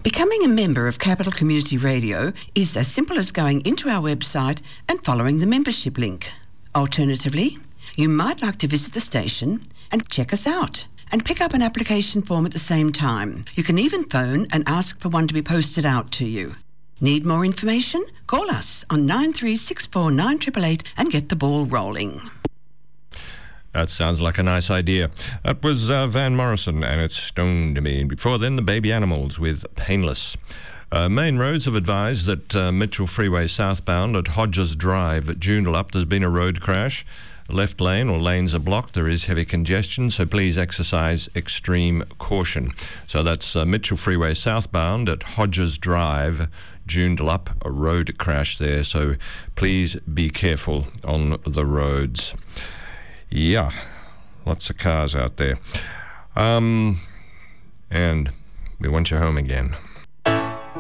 Becoming a member of Capital Community Radio is as simple as going into our website and following the membership link. Alternatively, you might like to visit the station and check us out and pick up an application form at the same time. You can even phone and ask for one to be posted out to you. Need more information? Call us on 9364 9888 and get the ball rolling. That sounds like a nice idea. That was Van Morrison and It's Stone to Me. And before then, the Baby Animals with Painless. Main Roads have advised that Mitchell Freeway southbound at Hodges Drive at Joondalup, there's been a road crash. Left lane or lanes are blocked. There is heavy congestion, so please exercise extreme caution. So that's Mitchell Freeway southbound at Hodges Drive, Joondalup, a road crash there. So please be careful on the roads. Yeah, lots of cars out there. And we want you home again.